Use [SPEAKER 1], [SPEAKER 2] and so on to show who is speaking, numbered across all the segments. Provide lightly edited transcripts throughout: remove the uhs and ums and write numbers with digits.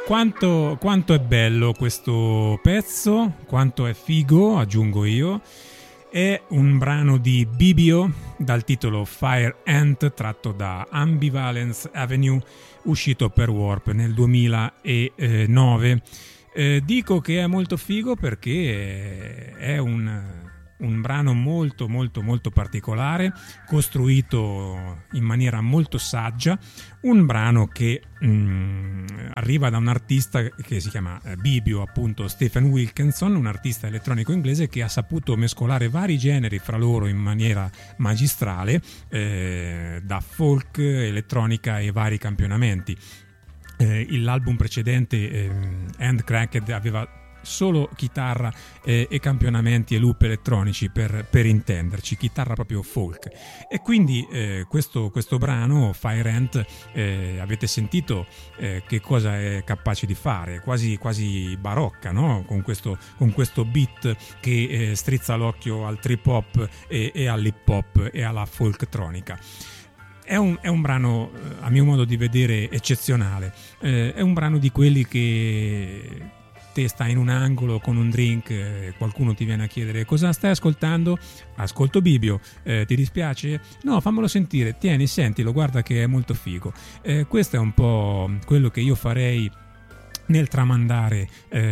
[SPEAKER 1] Quanto è bello questo pezzo, quanto è figo, aggiungo io. È un brano di Bibio dal titolo Fire Ant, tratto da Ambivalence Avenue, uscito per Warp nel 2009. Dico che è molto figo perché è un brano molto molto molto particolare, costruito in maniera molto saggia, un brano che arriva da un artista che si chiama Bibio, appunto Stephen Wilkinson, un artista elettronico inglese che ha saputo mescolare vari generi fra loro in maniera magistrale, da folk, elettronica e vari campionamenti. L'album precedente, Handcracked, aveva solo chitarra e campionamenti e loop elettronici, per intenderci, chitarra proprio folk. E quindi questo brano Fire Ant, avete sentito che cosa è capace di fare, quasi barocca, no? Con questo beat che strizza l'occhio al trip hop e all'hip hop e alla folktronica. È un brano, a mio modo di vedere, eccezionale. È un brano di quelli che te stai in un angolo con un drink, qualcuno ti viene a chiedere cosa stai ascoltando. Ascolto Bibio. Ti dispiace? No, fammelo sentire. Tieni, sentilo, guarda che è molto figo. Questo è un po' quello che io farei nel tramandare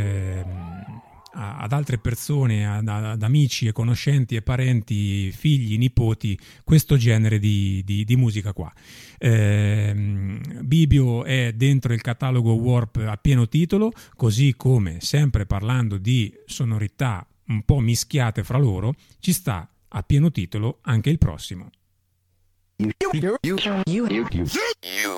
[SPEAKER 1] ad altre persone, ad amici e conoscenti e parenti, figli, nipoti, questo genere di musica qua. Bibio è dentro il catalogo Warp a pieno titolo, così come, sempre parlando di sonorità un po' mischiate fra loro, ci sta a pieno titolo anche il prossimo.
[SPEAKER 2] You